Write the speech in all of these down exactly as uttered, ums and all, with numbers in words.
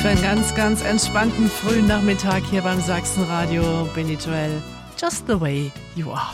Für einen ganz, ganz entspannten frühen Nachmittag hier beim Sachsenradio. Billy Joel, Just the Way You Are.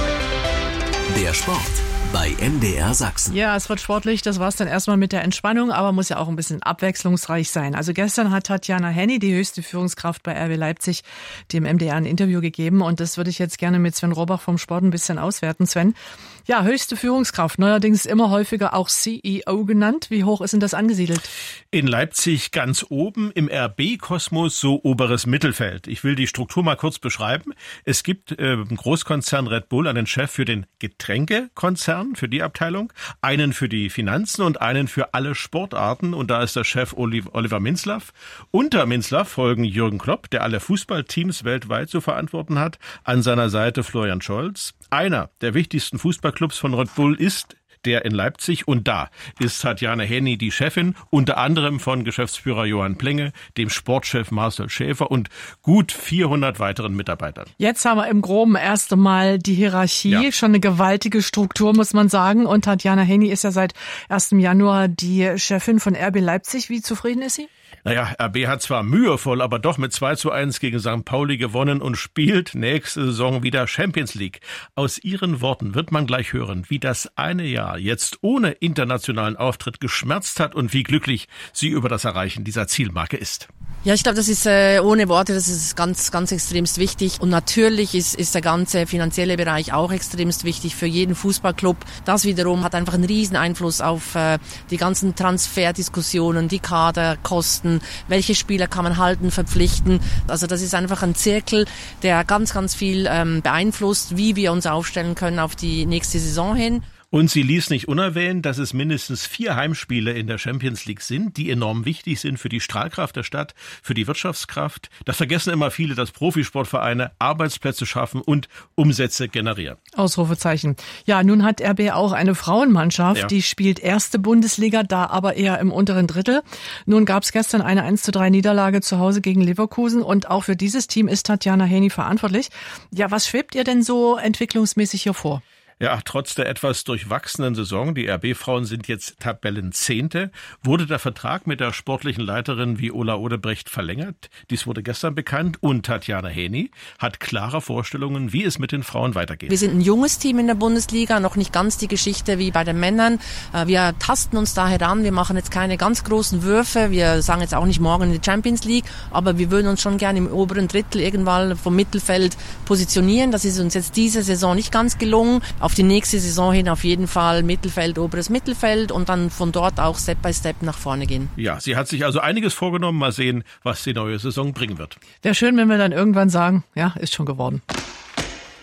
Der Sport bei M D R Sachsen. Ja, es wird sportlich, das war's dann erstmal mit der Entspannung, aber muss ja auch ein bisschen abwechslungsreich sein. Also gestern hat Tatjana Henny, die höchste Führungskraft bei R B Leipzig, dem M D R ein Interview gegeben und das würde ich jetzt gerne mit Sven Robach vom Sport ein bisschen auswerten. Sven, ja, höchste Führungskraft, neuerdings immer häufiger auch C E O genannt. Wie hoch ist denn das angesiedelt? In Leipzig ganz oben, im R B-Kosmos so oberes Mittelfeld. Ich will die Struktur mal kurz beschreiben. Es gibt äh, im Großkonzern Red Bull einen Chef für den Getränkekonzern, für die Abteilung, einen für die Finanzen und einen für alle Sportarten. Und da ist der Chef Oliver Minzlaff. Unter Minzlaff folgen Jürgen Klopp, der alle Fußballteams weltweit zu verantworten hat. An seiner Seite Florian Scholz. Einer der wichtigsten Fußballclubs von Red Bull ist der in Leipzig. Und da ist Tatjana Henny die Chefin, unter anderem von Geschäftsführer Johann Plenge, dem Sportchef Marcel Schäfer und gut vierhundert weiteren Mitarbeitern. Jetzt haben wir im Groben erst einmal die Hierarchie, ja. Schon eine gewaltige Struktur, muss man sagen. Und Tatjana Henny ist ja seit ersten Januar die Chefin von R B Leipzig. Wie zufrieden ist sie? Naja, R B hat zwar mühevoll, aber doch mit zwei zu eins gegen Sankt Pauli gewonnen und spielt nächste Saison wieder Champions League. Aus ihren Worten wird man gleich hören, wie das eine Jahr jetzt ohne internationalen Auftritt geschmerzt hat und wie glücklich sie über das Erreichen dieser Zielmarke ist. Ja, ich glaube, das ist äh, ohne Worte, das ist ganz, ganz extremst wichtig. Und natürlich ist, ist der ganze finanzielle Bereich auch extremst wichtig für jeden Fußballclub. Das wiederum hat einfach einen riesen Einfluss auf äh, die ganzen Transferdiskussionen, die Kaderkosten, welche Spieler kann man halten, verpflichten. Also das ist einfach ein Zirkel, der ganz, ganz viel ähm, beeinflusst, wie wir uns aufstellen können auf die nächste Saison hin. Und sie ließ nicht unerwähnt, dass es mindestens vier Heimspiele in der Champions League sind, die enorm wichtig sind für die Strahlkraft der Stadt, für die Wirtschaftskraft. Das vergessen immer viele, dass Profisportvereine Arbeitsplätze schaffen und Umsätze generieren. Ausrufezeichen. Ja, nun hat R B auch eine Frauenmannschaft, ja. Die spielt erste Bundesliga, da aber eher im unteren Drittel. Nun gab es gestern eine eins zu drei Niederlage zu Hause gegen Leverkusen und auch für dieses Team ist Tatjana Henny verantwortlich. Ja, was schwebt ihr denn so entwicklungsmäßig hier vor? Ja, trotz der etwas durchwachsenen Saison, die R B-Frauen sind jetzt Tabellenzehnte, wurde der Vertrag mit der sportlichen Leiterin Viola Odebrecht verlängert. Dies wurde gestern bekannt und Tatjana Henny hat klare Vorstellungen, wie es mit den Frauen weitergeht. Wir sind ein junges Team in der Bundesliga, noch nicht ganz die Geschichte wie bei den Männern. Wir tasten uns da heran, wir machen jetzt keine ganz großen Würfe, wir sagen jetzt auch nicht morgen in die Champions League, aber wir würden uns schon gerne im oberen Drittel irgendwann vom Mittelfeld positionieren. Das ist uns jetzt diese Saison nicht ganz gelungen. Auf die nächste Saison hin auf jeden Fall Mittelfeld, oberes Mittelfeld und dann von dort auch Step by Step nach vorne gehen. Ja, sie hat sich also einiges vorgenommen. Mal sehen, was die neue Saison bringen wird. Wäre schön, wenn wir dann irgendwann sagen, ja, ist schon geworden.